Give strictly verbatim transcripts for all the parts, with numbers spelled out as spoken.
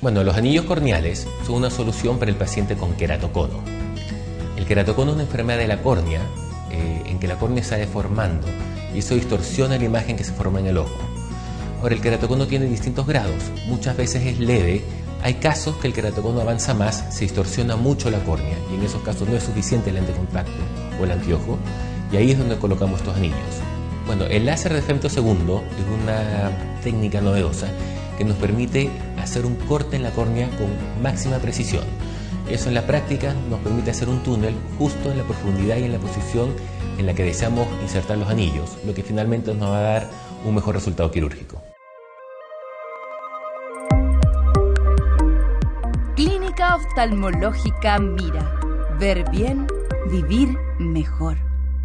Bueno, los anillos corneales son una solución para el paciente con queratocono. El queratocono es una enfermedad de la córnea eh, en que la córnea se va deformando y eso distorsiona la imagen que se forma en el ojo. Ahora, el queratocono tiene distintos grados, muchas veces es leve, hay casos que el queratocono avanza más, se distorsiona mucho la córnea y en esos casos no es suficiente el lente contacto o el anteojo y ahí es donde colocamos estos anillos. Bueno, el láser de femtosegundo es una técnica novedosa que nos permite hacer un corte en la córnea con máxima precisión. Eso en la práctica nos permite hacer un túnel justo en la profundidad y en la posición en la que deseamos insertar los anillos, lo que finalmente nos va a dar un mejor resultado quirúrgico. Clínica Oftalmológica Mira. Ver bien, vivir mejor.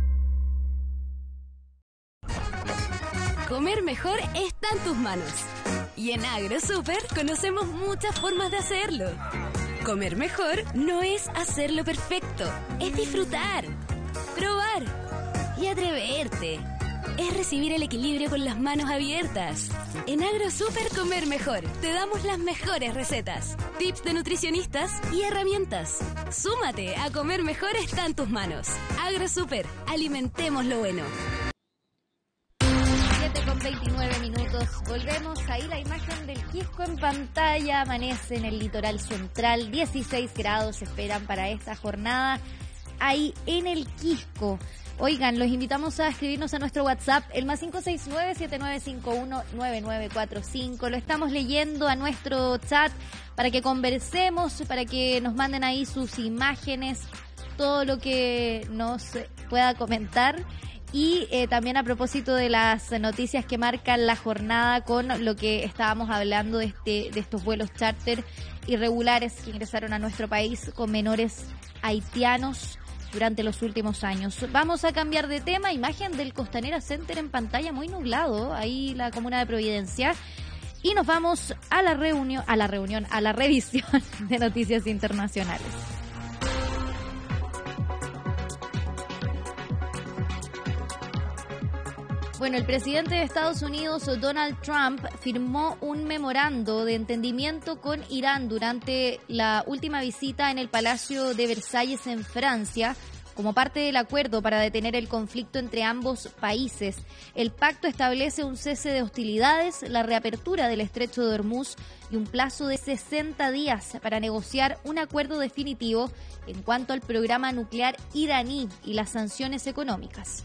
Comer mejor está en tus manos. Y en AgroSuper conocemos muchas formas de hacerlo. Comer mejor no es hacerlo perfecto, es disfrutar, probar y atreverte. Es recibir el equilibrio con las manos abiertas. En AgroSuper Comer Mejor te damos las mejores recetas, tips de nutricionistas y herramientas. Súmate a Comer Mejor está en tus manos. AgroSuper, alimentemos lo bueno. siete con veintinueve minutos. Volvemos ahí, la imagen del Quisco en pantalla. Amanece en el litoral central. dieciséis grados se esperan para esta jornada ahí en el Quisco. Oigan, los invitamos a escribirnos a nuestro WhatsApp, el más cinco seis nueve, siete nueve cinco uno, nueve nueve cuatro cinco. Lo estamos leyendo a nuestro chat para que conversemos, para que nos manden ahí sus imágenes, todo lo que nos pueda comentar. Y eh, también a propósito de las noticias que marcan la jornada con lo que estábamos hablando de, este, de estos vuelos charter irregulares que ingresaron a nuestro país con menores haitianos durante los últimos años. Vamos a cambiar de tema. Imagen del Costanera Center en pantalla, muy nublado, ahí la comuna de Providencia. Y nos vamos a la reunión, a la reunión, a la revisión de noticias internacionales. Bueno, el presidente de Estados Unidos, Donald Trump, firmó un memorando de entendimiento con Irán durante la última visita en el Palacio de Versalles en Francia, como parte del acuerdo para detener el conflicto entre ambos países. El pacto establece un cese de hostilidades, la reapertura del Estrecho de Hormuz y un plazo de sesenta días para negociar un acuerdo definitivo en cuanto al programa nuclear iraní y las sanciones económicas.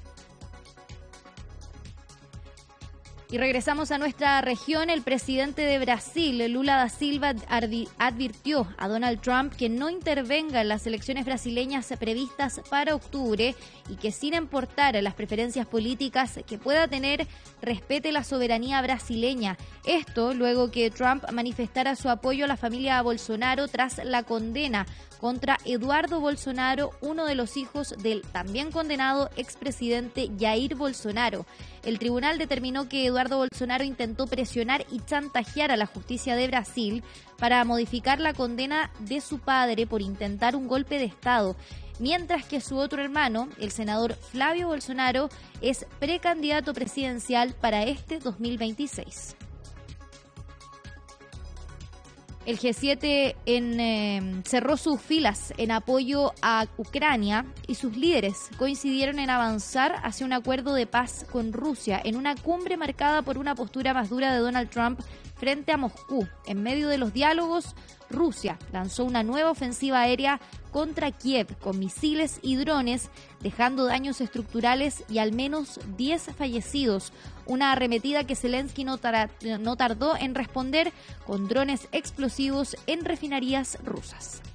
Y regresamos a nuestra región. El presidente de Brasil, Lula da Silva, advirtió a Donald Trump que no intervenga en las elecciones brasileñas previstas para octubre y que, sin importar las preferencias políticas que pueda tener, respete la soberanía brasileña. Esto luego que Trump manifestara su apoyo a la familia Bolsonaro tras la condena contra Eduardo Bolsonaro, uno de los hijos del también condenado expresidente Jair Bolsonaro. El tribunal determinó que Eduardo Bolsonaro intentó presionar y chantajear a la justicia de Brasil para modificar la condena de su padre por intentar un golpe de Estado, mientras que su otro hermano, el senador Flavio Bolsonaro, es precandidato presidencial para este dos mil veintiséis. El G siete en, eh, cerró sus filas en apoyo a Ucrania y sus líderes coincidieron en avanzar hacia un acuerdo de paz con Rusia en una cumbre marcada por una postura más dura de Donald Trump frente a Moscú. En medio de los diálogos, Rusia lanzó una nueva ofensiva aérea contra Kiev con misiles y drones, dejando daños estructurales y al menos diez fallecidos. Una arremetida que Zelensky no, tar- no tardó en responder con drones explosivos en refinerías rusas.